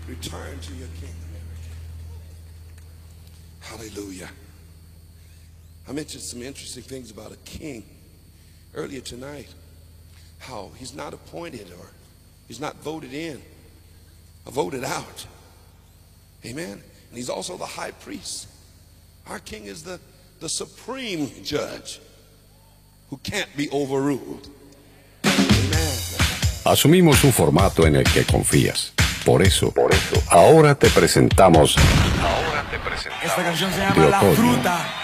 Return to your king, America. Hallelujah. I mentioned some interesting things about a king earlier tonight. How he's not appointed or he's not voted in or voted out. Amen. And he's also the high priest. Our king is the supreme judge who can't be overruled. Amen. Asumimos un formato en el que confías. Por eso, ahora te presentamos. Esta canción se llama La Fruta.